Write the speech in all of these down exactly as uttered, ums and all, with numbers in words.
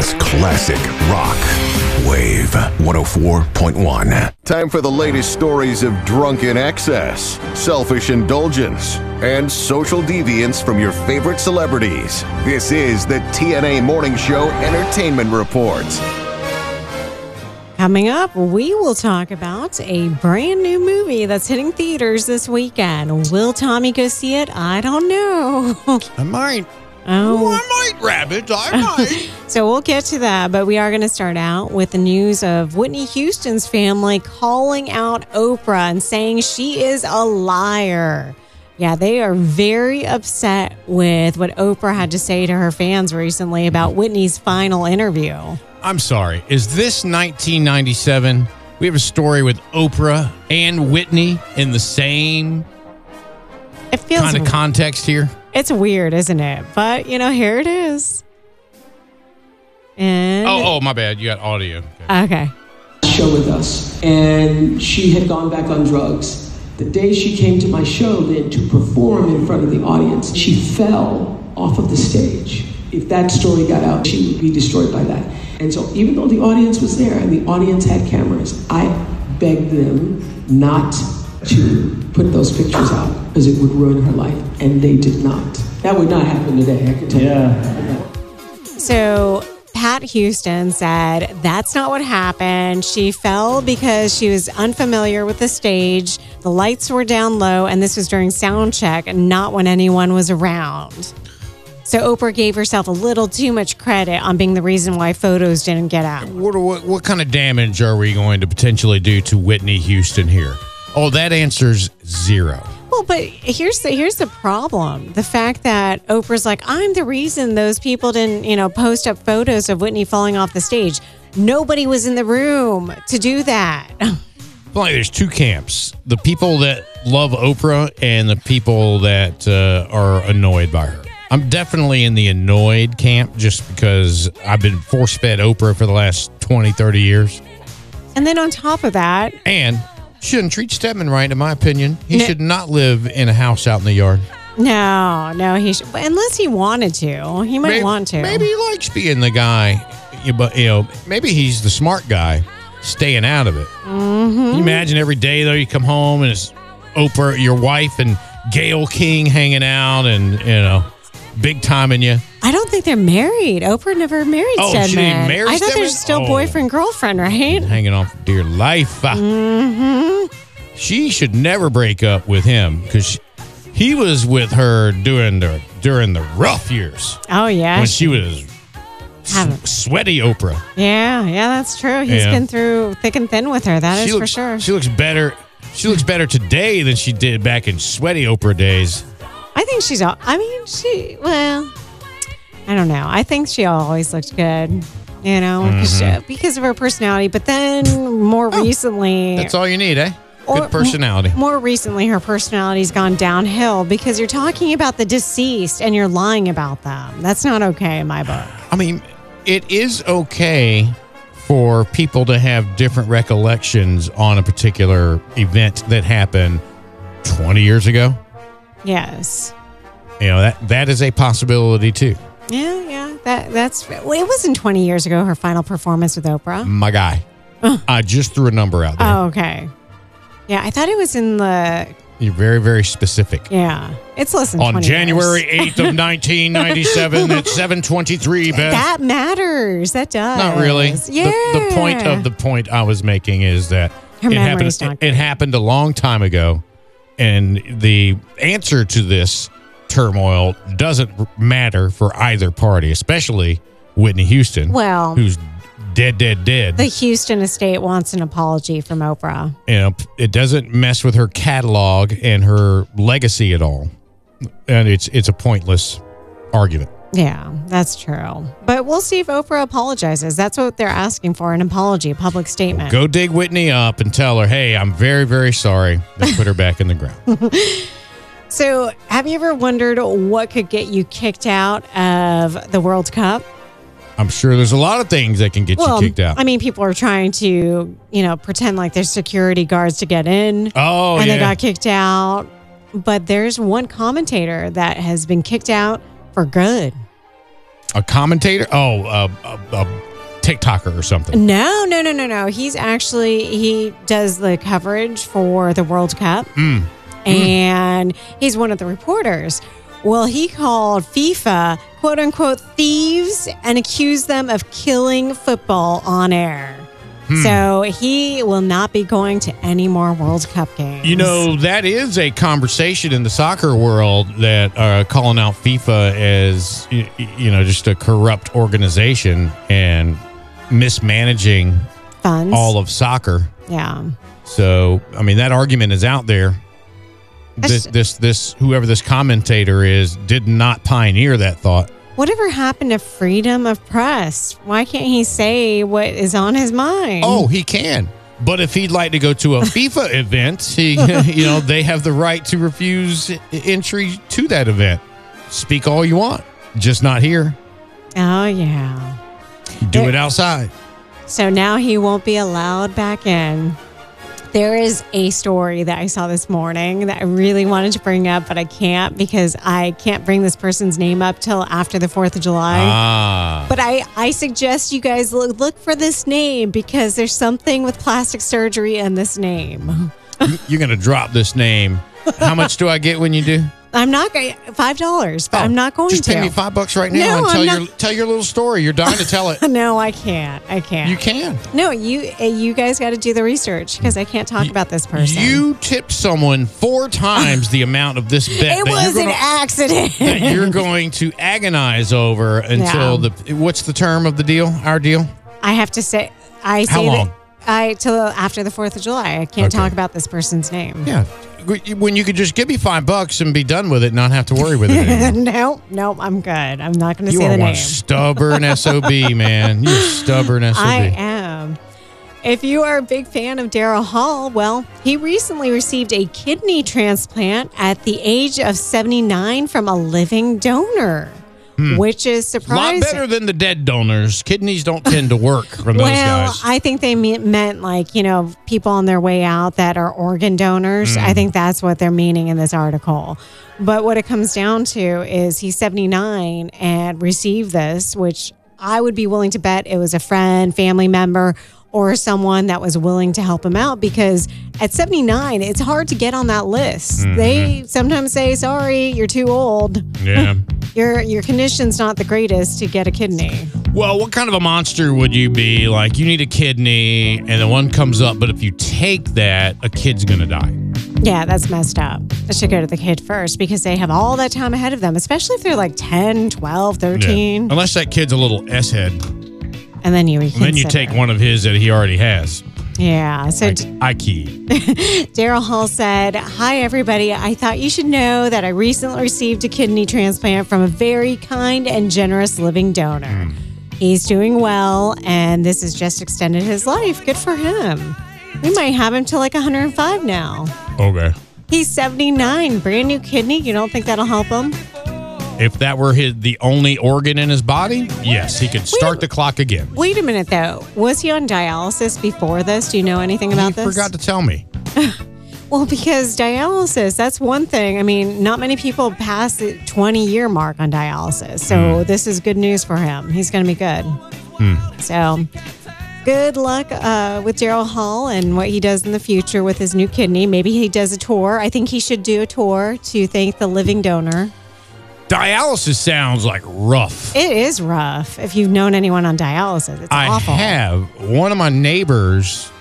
It's classic rock. Wave one oh four point one. Time for the latest stories of drunken excess, selfish indulgence, and social deviance from your favorite celebrities. This is the T N A Morning Show Entertainment Report. Coming up, we will talk about a brand new movie that's hitting theaters this weekend. Will Tommy go see it? I don't know. I might. Oh, I might, Rabbit. I might. So we'll get to that, but we are going to start out with the news of Whitney Houston's family calling out Oprah and saying she is a liar. Yeah, they are very upset with what Oprah had to say to her fans recently about Whitney's final interview. I'm sorry. Is this nineteen ninety-seven? We have a story with Oprah and Whitney in the same It feels kind of context here. It's weird, isn't it? But, you know, here it is. And Oh, oh, my bad. You got audio. Okay. okay. Show with us, and she had gone back on drugs. The day she came to my show then to perform in front of the audience, she fell off of the stage. If that story got out, she would be destroyed by that. And so even though the audience was there and the audience had cameras, I begged them not to put those pictures out because it would ruin her life, and they did not. That would not happen today, I can tell yeah. you. So Pat Houston said that's not what happened. She fell because she was unfamiliar with the stage. The lights were down low, and this was during sound check and not when anyone was around. So Oprah gave herself a little too much credit on being the reason why photos didn't get out. What, what, what kind of damage are we going to potentially do to Whitney Houston here? Oh, that answer's zero. Well, but here's the here's the problem. The fact that Oprah's like, I'm the reason those people didn't, you know, post up photos of Whitney falling off the stage. Nobody was in the room to do that. Well, there's two camps. The people that love Oprah and the people that uh, are annoyed by her. I'm definitely in the annoyed camp just because I've been force-fed Oprah for the last twenty, thirty years. And then on top of that... And... shouldn't treat Stedman right, in my opinion. He no, should not live in a house out in the yard. No, no, he should. Unless he wanted to. He might maybe, want to. Maybe he likes being the guy, but, you know, maybe he's the smart guy staying out of it. Mm-hmm. Can you imagine every day, though, you come home and it's Oprah, your wife, and Gayle King hanging out and, you know, big timing you. I don't think they're married. Oprah never married oh, Stedman. She didn't marry I thought Stedman? they're still oh. boyfriend, girlfriend, right? Hanging on for dear life. Mm-hmm. She should never break up with him because he was with her during the during the rough years. Oh, yeah. When she was s- sweaty Oprah. Yeah, yeah, that's true. He's yeah. been through thick and thin with her. That she is looks, for sure. She looks better. She looks better today than she did back in sweaty Oprah days. I think she's all, I mean, she, well, I don't know. I think she always looked good, you know, mm-hmm. she, because of her personality. But then more oh, recently. That's all you need, eh? Good or, personality. More recently, her personality's gone downhill because you're talking about the deceased and you're lying about them. That's not okay in my book. I mean, it is okay for people to have different recollections on a particular event that happened twenty years ago. Yes. You know, that that is a possibility too. Yeah, yeah. That that's well, it wasn't twenty years ago, her final performance with Oprah. My guy. I just threw a number out there. Oh, okay. Yeah, I thought it was in the... You're very, very specific. Yeah. It's less than On January eighth of nineteen ninety-seven at seven twenty-three, Beth. That matters. That does. Not really. Yeah. The, the point of the point I was making is that Her it memory's happened, not it, it happened a long time ago, and the answer to this turmoil doesn't matter for either party, especially Whitney Houston, well, who's dead, dead, dead. The Houston estate wants an apology from Oprah. You know, it doesn't mess with her catalog and her legacy at all, and it's it's a pointless argument. Yeah, that's true. But we'll see if Oprah apologizes. That's what they're asking for, an apology, a public statement. Go dig Whitney up and tell her, hey, I'm very, very sorry. Then put her back in the ground. So, have you ever wondered what could get you kicked out of the World Cup? I'm sure there's a lot of things that can get well, you kicked out. I mean, people are trying to, you know, pretend like there's security guards to get in. Oh, and yeah. they got kicked out. But there's one commentator that has been kicked out for good. A commentator? Oh, uh, a, a TikToker or something. No, no, no, no, no. He's actually, he does the coverage for the World Cup. Mm. And mm. he's one of the reporters. Well, he called FIFA, quote unquote, thieves and accused them of killing football on air. Hmm. So he will not be going to any more World Cup games. You know, that is a conversation in the soccer world that uh, calling out FIFA as, you know, just a corrupt organization and mismanaging funds, all of soccer. Yeah. So, I mean, that argument is out there. This, this, this, whoever this commentator is, did not pioneer that thought. Whatever happened to freedom of press? Why can't he say what is on his mind? Oh, he can. But if he'd like to go to a FIFA event, he, you know, they have the right to refuse entry to that event. Speak all you want, just not here. Oh, yeah. Do there, it outside. So now he won't be allowed back in. There is a story that I saw this morning that I really wanted to bring up, but I can't because I can't bring this person's name up till after the fourth of July. Ah. But I, I suggest you guys look, look for this name because there's something with plastic surgery in this name. You're going to drop this name. How much do I get when you do? I'm not going five dollars, but oh, I'm not going just to. Just pay me five bucks right now no, and tell I'm your not. tell your little story. You're dying to tell it. No, I can't. I can't. You can. No, you you guys got to do the research because I can't talk you, about this person. You tipped someone four times the amount of this bet. It that was you're gonna, an accident. That you're going to agonize over until yeah. the. What's the term of the deal? Our deal. I have to say. I say How long? that I till after the fourth of July. I can't okay. talk about this person's name. Yeah. When you could just give me five bucks and be done with it and not have to worry with it. no, no, I'm good. I'm not going to say the name. You are one stubborn S O B, man. You're a stubborn S O B. I am. If you are a big fan of Daryl Hall, well, he recently received a kidney transplant at the age of seventy-nine from a living donor. Hmm. Which is surprising. A lot better than the dead donors. Kidneys don't tend to work from those well, guys. I think they meant like, you know, people on their way out that are organ donors. Mm. I think that's what they're meaning in this article. But what it comes down to is he's seventy-nine and received this, which I would be willing to bet it was a friend, family member, or someone that was willing to help him out because at seventy-nine, it's hard to get on that list. Mm-hmm. They sometimes say, sorry, you're too old. Yeah. your your condition's not the greatest to get a kidney. Well, what kind of a monster would you be? Like, you need a kidney and the one comes up, but if you take that, a kid's going to die. Yeah, that's messed up. I should go to the kid first because they have all that time ahead of them, especially if they're like ten, twelve, thirteen. Yeah. Unless that kid's a little S-head. And then you reconsider. And then you take one of his that he already has. Yeah. So like, I key. Daryl Hall said, hi, everybody. I thought you should know that I recently received a kidney transplant from a very kind and generous living donor. Mm. He's doing well, and this has just extended his life. Good for him. We might have him till like one hundred five now. Okay. He's seventy-nine. Brand new kidney. You don't think that'll help him? If that were his the only organ in his body, yes, he could start wait, the clock again. Wait a minute, though. Was he on dialysis before this? Do you know anything about he this? He forgot to tell me. Well, because dialysis, that's one thing. I mean, not many people pass the twenty-year mark on dialysis. So mm. this is good news for him. He's going to be good. Mm. So good luck uh, with Daryl Hall and what he does in the future with his new kidney. Maybe he does a tour. I think he should do a tour to thank the living donor. Dialysis sounds like rough. It is rough. If you've known anyone on dialysis, it's I awful. I have. One of my neighbors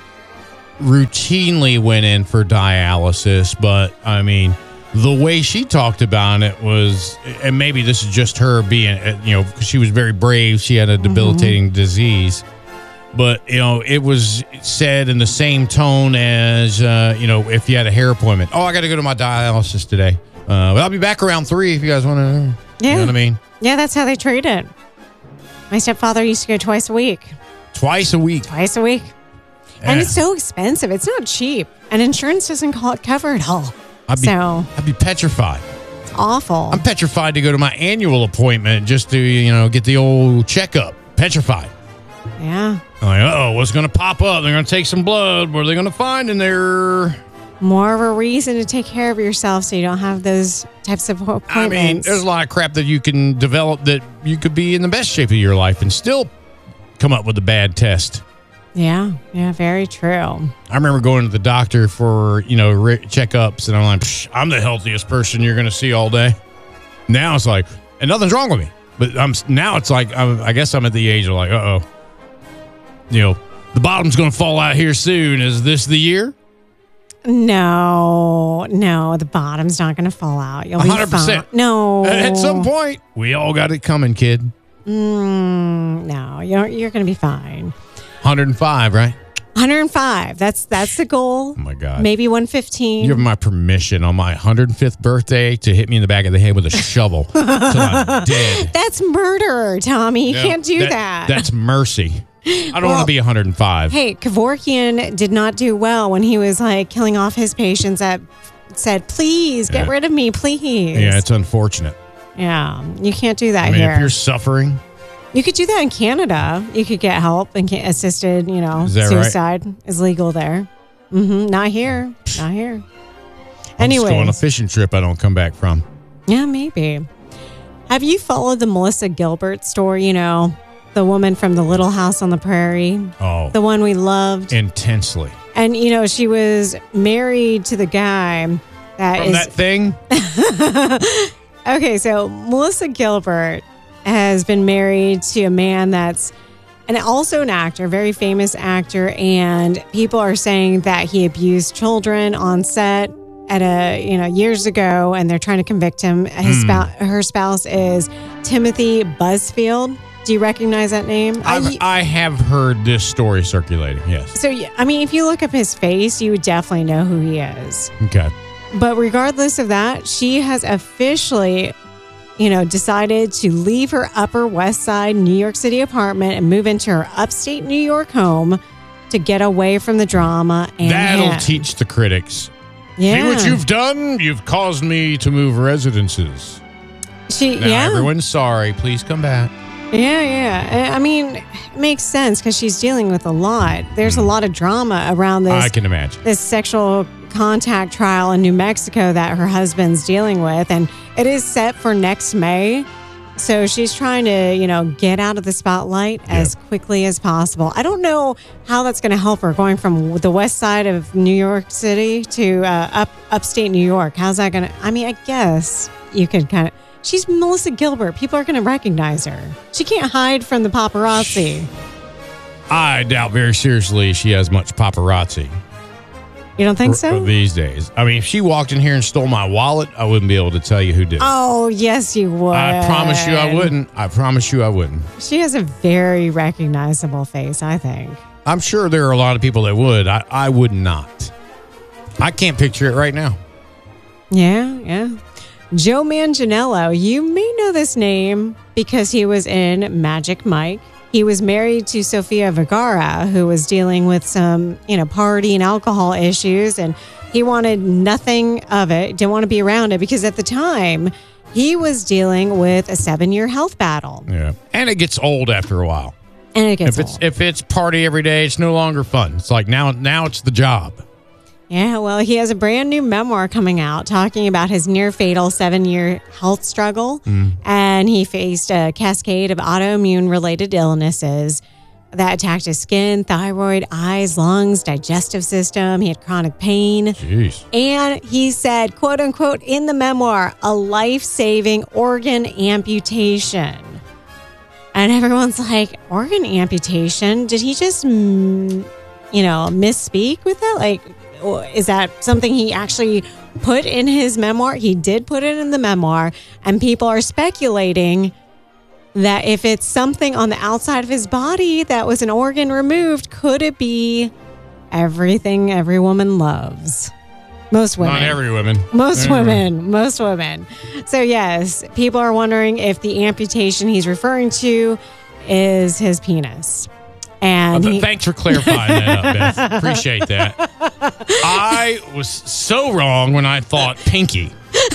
routinely went in for dialysis, but I mean, the way she talked about it was, and maybe this is just her being, you know, she was very brave. She had a debilitating mm-hmm. disease. But, you know, it was said in the same tone as, uh, you know, if you had a hair appointment. Oh, I got to go to my dialysis today. Uh, but I'll be back around three if you guys want to. Yeah. You know what I mean? Yeah, that's how they treat it. My stepfather used to go twice a week. Twice a week? Twice a week. Yeah. And it's so expensive. It's not cheap. And insurance doesn't call it cover it all. I'd be, so, I'd be petrified. It's awful. I'm petrified to go to my annual appointment just to, you know, get the old checkup. Petrified. Yeah. I'm like, uh-oh, what's going to pop up? They're going to take some blood. What are they going to find in there? more of a reason to take care of yourself so you don't have those types of appointments. I mean, there's a lot of crap that you can develop that you could be in the best shape of your life and still come up with a bad test. Yeah, yeah, very true. I remember going to the doctor for, you know, re- checkups, and I'm like, Psh, I'm the healthiest person you're going to see all day. Now it's like, and nothing's wrong with me. But I'm now it's like, I'm, I guess I'm at the age of like, uh-oh. You know, the bottom's going to fall out here soon. Is this the year? No, no, the bottom's not going to fall out. You'll be one hundred percent. fine. No. At some point, we all got it coming, kid. Mm, no, you're, you're going to be fine. one hundred five, right? one hundred five. That's that's the goal. Oh, my God. Maybe one fifteen. You have my permission on my one hundred fifth birthday to hit me in the back of the head with a shovel till I'm dead. That's murder, Tommy. You No, can't do that. That's mercy. I don't Well, want to be one hundred five. Hey, Kevorkian did not do well when he was like killing off his patients that said, please get Yeah. rid of me, please. Yeah, it's unfortunate. Yeah, you can't do that I mean, here. if you're suffering, You could do that in Canada. You could get help and get assisted, you know, Is that suicide is legal there. Mm-hmm. Not here. Not here. I'm just going on a Anyways, fishing trip I don't come back from. yeah, maybe. Have you followed the Melissa Gilbert story? You know, the woman from the Little House on the Prairie, Oh, the one we loved. intensely. And, you know, she was married to the guy that From is. that thing? Okay, so Melissa Gilbert has been married to a man that's and also an actor, very famous actor, and people are saying that he abused children on set at a you know years ago, and they're trying to convict him. His spouse, her spouse is Timothy Busfield. Do you recognize that name? I've, I have heard this story circulating, yes. So I mean, if you look up his face, you would definitely know who he is. Okay. But regardless of that, she has officially, you know, decided to leave her Upper West Side New York City apartment and move into her upstate New York home to get away from the drama. And That'll him. teach the critics. Yeah. See what you've done? You've caused me to move residences. She, Now yeah. everyone's sorry. Please come back. Yeah, yeah. I mean, it makes sense because she's dealing with a lot. There's a lot of drama around this. I can imagine. This sexual contact trial in New Mexico that her husband's dealing with, and it is set for next May. So she's trying to, you know, get out of the spotlight Yeah. as quickly as possible. I don't know how that's going to help her going from the west side of New York City to uh, up upstate New York. How's that going to? I mean, I guess you could kind of. She's Melissa Gilbert. People are going to recognize her. She can't hide from the paparazzi. I doubt very seriously she has much paparazzi. You don't think r- so? These days. I mean, if she walked in here and stole my wallet, I wouldn't be able to tell you who did it. Oh, yes, you would. I promise you I wouldn't. I promise you I wouldn't. She has a very recognizable face, I think. I'm sure there are a lot of people that would. I, I would not. I can't picture it right now. Yeah, yeah. Joe Manganiello, you may know this name because he was in Magic Mike. He was married to Sofia Vergara, who was dealing with some, you know, party and alcohol issues, and he wanted nothing of it, didn't want to be around it because at the time he was dealing with a seven-year health battle. Yeah. And it gets old after a while. And it gets If it's old. if it's party every day, it's no longer fun. It's like now now it's the job. Yeah, well, he has a brand new memoir coming out talking about his near fatal seven year health struggle. And he faced a cascade of autoimmune related illnesses that attacked his skin, thyroid, eyes, lungs, digestive system. He had chronic pain. Jeez. And he said, quote unquote, in the memoir, a life saving organ amputation. And everyone's like, organ amputation? Did he just, mm, you know, misspeak with that? Like, is that something he actually put in his memoir? He did put it in the memoir, and people are speculating that if it's something on the outside of his body that was an organ removed, could it be everything every woman loves? Most women. Not every woman. Most Every women. Most women. So, yes, people are wondering if the amputation he's referring to is his penis. And Uh, he- thanks for clarifying that up, Beth. Appreciate that. I was so wrong when I thought pinky.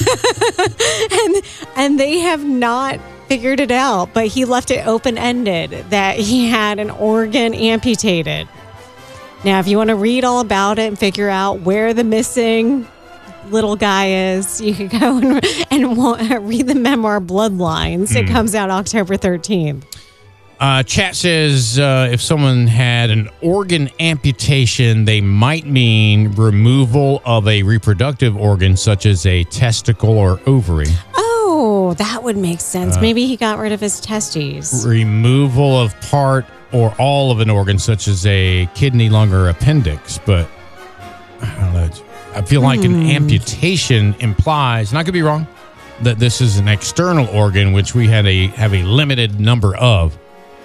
and and they have not figured it out, but he left it open-ended that he had an organ amputated. Now, if you want to read all about it and figure out where the missing little guy is, you could go and, and read the memoir Bloodlines. Mm. It comes out October thirteenth. Uh, chat says uh, if someone had an organ amputation, they might mean removal of a reproductive organ such as a testicle or ovary. Oh, that would make sense. Uh, Maybe he got rid of his testes. Removal of part or all of an organ such as a kidney, lung, or appendix. But I don't know. I feel like mm. an amputation implies, and I could be wrong, that this is an external organ which we had a have a limited number of.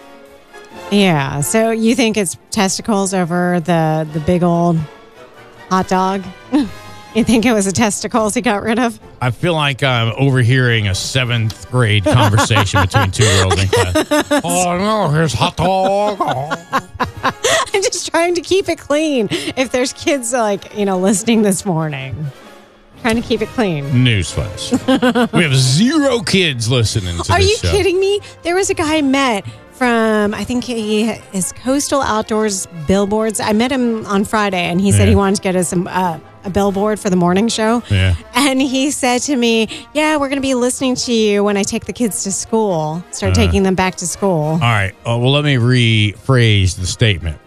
Yeah, so you think it's testicles over the, the big old hot dog? You think it was the testicles he got rid of? I feel like I'm overhearing a seventh grade conversation between two girls in class. Oh, no, here's hot dog. Oh. I'm just trying to keep it clean. If there's kids, like, you know, listening this morning. Trying to keep it clean. Newsflash. We have zero kids listening to Are this you show. kidding me? There was a guy I met from, I think he is Coastal Outdoors Billboards. I met him on Friday, and he said Yeah. he wanted to get us some, uh, a billboard for the morning show. Yeah. And he said to me, yeah, we're going to be listening to you when I take the kids to school, start Uh-huh. taking them back to school. All right. Uh, well, let me rephrase the statement.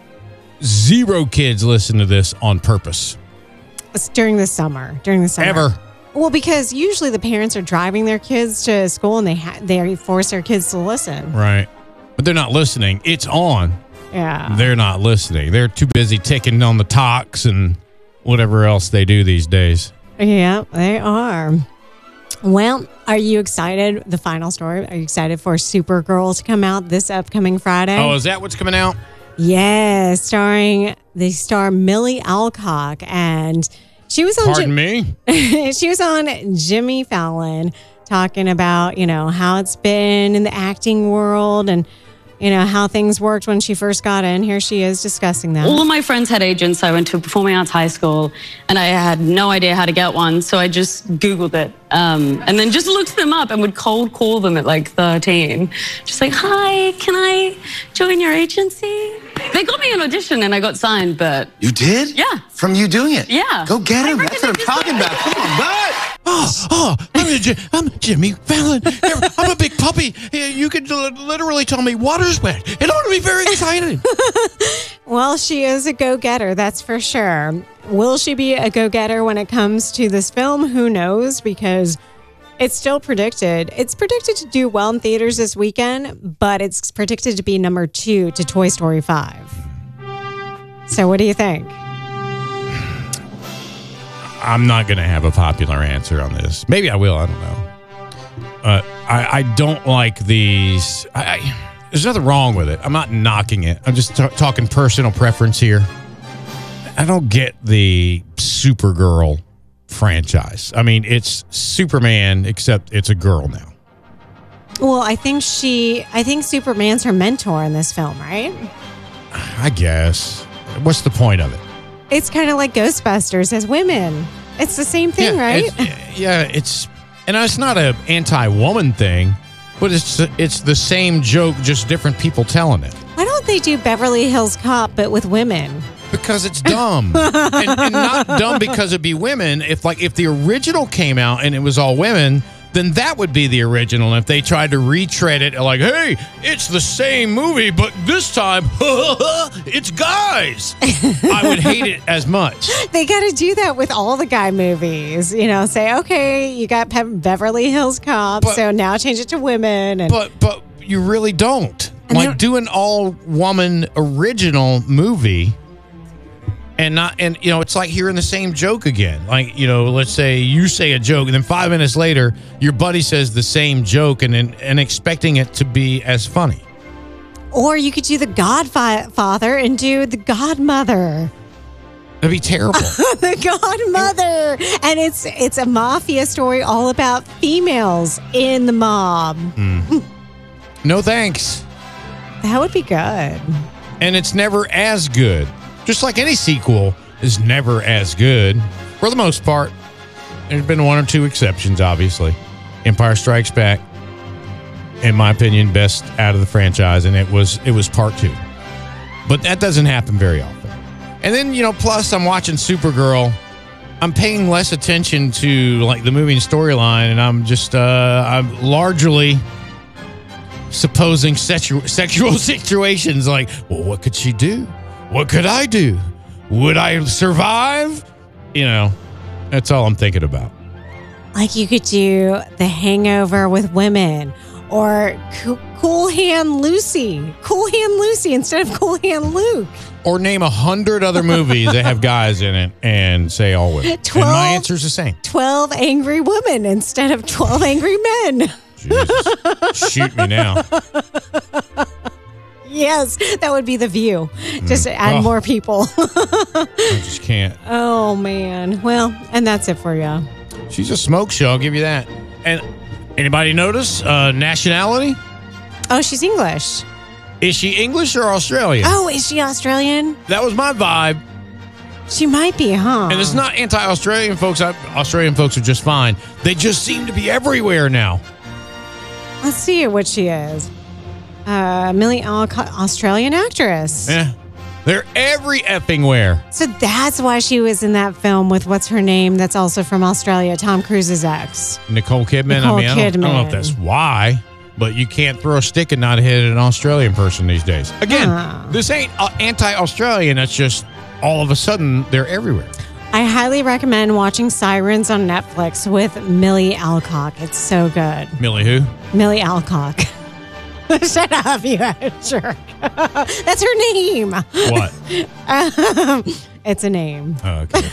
Zero kids listen to this on purpose. It's during the summer. During the summer. Ever. Well, because usually the parents are driving their kids to school, and they ha- they force their kids to listen. Right. But they're not listening. It's on. Yeah. They're not listening. They're too busy ticking on the talks and whatever else they do these days. Yeah, they are. Well, are you excited? The final story. Are you excited for Supergirl to come out this upcoming Friday? Oh, is that what's coming out? Yes, starring the star Millie Alcock, and she was on. Pardon Jim- me? she was on Jimmy Fallon talking about, you know, how it's been in the acting world and, you know, how things worked when she first got in. Here she is discussing that. All of my friends had agents. I went to performing arts high school, and I had no idea how to get one, so I just Googled it, um, and then just looked them up and would cold call them at like thirteen. Just like, hi, can I join your agency? They got me an audition, and I got signed, but... You did? Yeah. From you doing it? Yeah. Go get I him. That's what I'm recommend talking this about. Come on, bud. Oh, oh, I'm, a, I'm Jimmy Fallon. I'm a big puppy. You could literally tell me water's wet. It ought to be very exciting. Well, she is a go-getter, that's for sure. Will she be a go-getter when it comes to this film? Who knows? Because it's still predicted. It's predicted to do well in theaters this weekend, but it's predicted to be number two to Toy Story five. So what do you think? I'm not going to have a popular answer on this. Maybe I will. I don't know. Uh, I, I don't like these. I, I, there's nothing wrong with it. I'm not knocking it. I'm just t- talking personal preference here. I don't get the Supergirl franchise. I mean, it's Superman, except it's a girl now. Well, I think she, I think Superman's her mentor in this film, right? I guess. What's the point of it? It's kind of like Ghostbusters as women. It's the same thing, yeah, right? It's, yeah, it's, and it's not an anti-woman thing, but it's it's the same joke, just different people telling it. Why don't they do Beverly Hills Cop, but with women? Because it's dumb, and, and not dumb because it'd be women. If like if the original came out and it was all women, then that would be the original. And if they tried to retread it, like, hey, it's the same movie, but this time it's guys, I would hate it as much. They got to do that with all the guy movies. You know, say, okay, you got Pe- Beverly Hills Cop, But- so now change it to women. And But but you really don't. And Like they're- do an all woman original movie. And not, and you know, it's like hearing the same joke again. Like, you know, let's say you say a joke, and then five minutes later, your buddy says the same joke, and and, and expecting it to be as funny. or you could do the Godfather and do the Godmother. That'd be terrible. The Godmother, and it's it's a mafia story all about females in the mob. No thanks. That would be good. And it's never as good. Just like any sequel is never as good for the most part. There's been one or two exceptions, obviously. Empire Strikes Back, in my opinion, best out of the franchise, and it was it was part two. But that doesn't happen very often. And then, you know, plus I'm watching Supergirl. I'm paying less attention to like the movie and storyline, and I'm just uh, I'm largely supposing sexual sexual situations like, well, what could she do? What could I do? Would I survive? You know, that's all I'm thinking about. Like you could do The Hangover with women, or Co- Cool Hand Lucy. Cool Hand Lucy instead of Cool Hand Luke. Or name a hundred other movies that have guys in it and say all women. twelve, and my answer's the same. twelve Angry Women instead of twelve Angry Men. Jesus. Shoot me now. Yes, that would be The View. Just Mm. add Oh. more people. I just can't. Oh, man. Well, and that's it for you. She's a smoke show, I'll give you that. And anybody notice uh, nationality? Oh, she's English. Is she English or Australian? Oh, is she Australian? That was my vibe. She might be, huh? And it's not anti-Australian folks. I, Australian folks are just fine. They just seem to be everywhere now. Let's see what she is. Uh, Millie Alcott, Australian actress. Yeah. They're every effing where. So that's why she was in that film with what's her name that's also from Australia, Tom Cruise's ex. Nicole Kidman. Nicole I mean, I don't, I don't know Kidman. if that's why, but you can't throw a stick and not hit an Australian person these days. Again, Ah. this ain't uh, anti-Australian. It's just all of a sudden they're everywhere. I highly recommend watching Sirens on Netflix with Millie Alcock. It's so good. Millie who? Millie Alcock. Shut up, you jerk. That's her name. What? Um, it's a name. Oh, okay.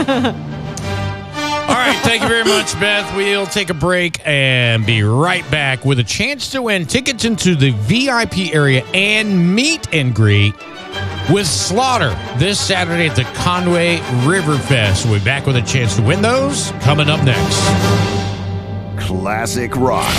All right. Thank you very much, Beth. We'll take a break and be right back with a chance to win tickets into the V I P area and meet and greet with Slaughter this Saturday at the Conway River Fest. We'll be back with a chance to win those coming up next. Classic rock.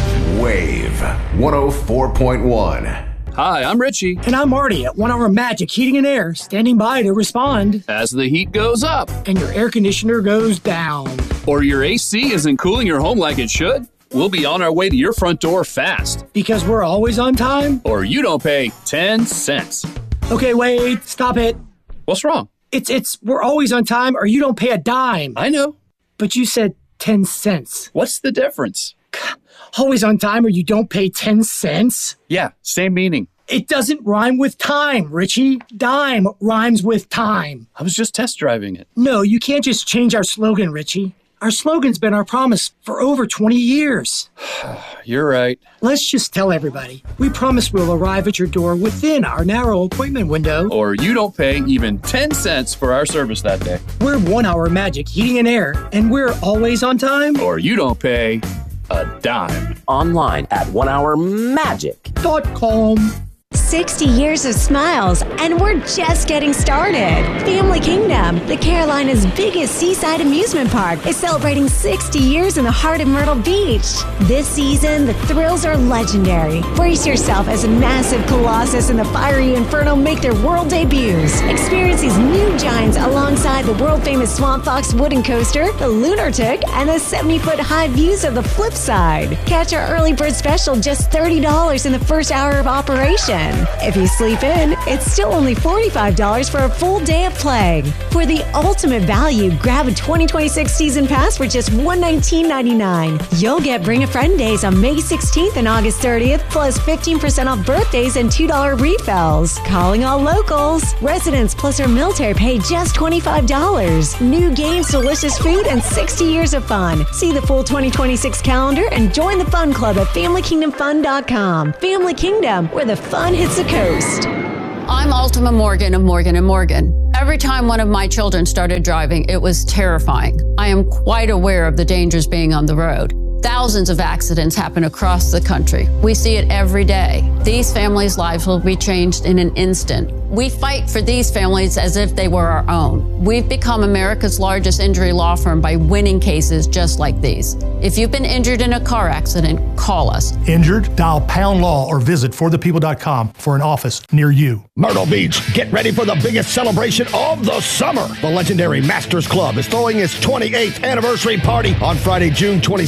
Wave one oh four point one. Hi, I'm Richie. And I'm Marty at One Hour Magic Heating and Air, standing by to respond. As the heat goes up, And your air conditioner goes down. or your A C isn't cooling your home like it should, we'll be on our way to your front door fast. Because we're always on time? Or you don't pay ten cents. Okay, wait, stop it. What's wrong? It's, it's, we're always on time or you don't pay a dime. I know. But you said ten cents. What's the difference? Always on time or you don't pay ten cents? Yeah, same meaning. It doesn't rhyme with time, Richie. Dime rhymes with time. I was just test driving it. No, you can't just change our slogan, Richie. Our slogan's been our promise for over twenty years. You're right. Let's just tell everybody. We promise we'll arrive at your door within our narrow appointment window. Or you don't pay even ten cents for our service that day. We're One Hour Magic Heating and Air, and we're always on time. Or you don't pay a dime. Online at one hour magic Dot com. sixty years of smiles, and we're just getting started. Family Kingdom, the Carolina's biggest seaside amusement park, is celebrating sixty years in the heart of Myrtle Beach. This season, the thrills are legendary. Brace yourself as a massive colossus and the fiery inferno make their world debuts. Experience these new giants alongside the world-famous Swamp Fox wooden coaster, the Lunar Tick, and the seventy-foot high views of the flip side. Catch our early bird special just thirty dollars in the first hour of operation. If you sleep in, it's still only forty-five dollars for a full day of play. For the ultimate value, grab a twenty twenty-six season pass for just one hundred nineteen dollars and ninety-nine cents. You'll get Bring a Friend days on May sixteenth and August thirtieth, plus fifteen percent off birthdays and two dollars refills. Calling all locals. Residents plus our military pay just twenty-five dollars. New games, delicious food, and sixty years of fun. See the full twenty twenty-six calendar and join the fun club at family kingdom fun dot com. Family Kingdom, where the fun hits the coast. I'm Ultima Morgan of Morgan and Morgan. Every time one of my children started driving, it was terrifying. I am quite aware of the dangers being on the road. Thousands of accidents happen across the country. We see it every day. These families' lives will be changed in an instant. We fight for these families as if they were our own. We've become America's largest injury law firm by winning cases just like these. If you've been injured in a car accident, call us. Injured? Dial Pound Law or visit for the people dot com for an office near you. Myrtle Beach, get ready for the biggest celebration of the summer. The legendary Masters Club is throwing its twenty-eighth anniversary party on Friday, June twenty-sixth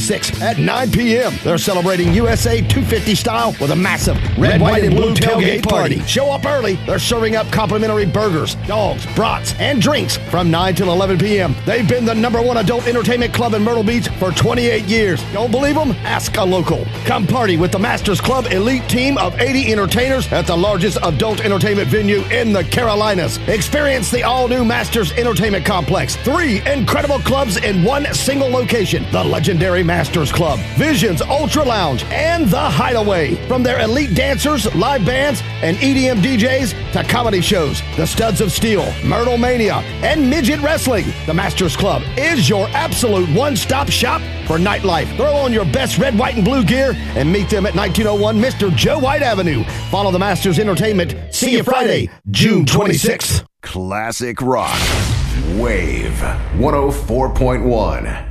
at nine p.m. They're celebrating U S A two fifty style with a massive red, red white, and blue tailgate, tailgate party. party. Show up early. They're serving up complimentary burgers, dogs, brats, and drinks from nine till eleven p.m. They've been the number one adult entertainment club in Myrtle Beach for twenty-eight years. Don't believe them? Ask a local. Come party with the Masters Club elite team of eighty entertainers at the largest adult entertainment venue in the Carolinas. Experience the all-new Masters Entertainment Complex. Three incredible clubs in one single location. The legendary Masters Club, Visions Ultra Lounge, and The Hideaway. From their elite dancers, live bands, and E D M D Js to comedy shows, the Studs of Steel, Myrtle Mania, and Midget Wrestling, the Masters Club is your absolute one-stop shop for nightlife. Throw on your best red, white, and blue gear and meet them at nineteen oh one Mister Joe White Avenue. Follow the Masters Entertainment. See you Friday, June twenty-sixth. Classic rock. Wave one oh four point one.